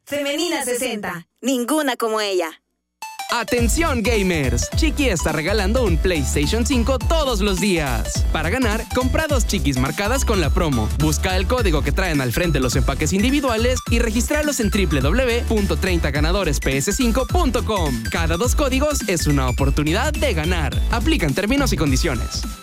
Femenina 60. Ninguna como ella. ¡Atención, gamers! Chiqui está regalando un PlayStation 5 todos los días. Para ganar, compra 2 chiquis marcadas con la promo. Busca el código que traen al frente los empaques individuales y regístralos en www.30ganadoresps5.com. Cada 2 códigos es una oportunidad de ganar. Aplican términos y condiciones.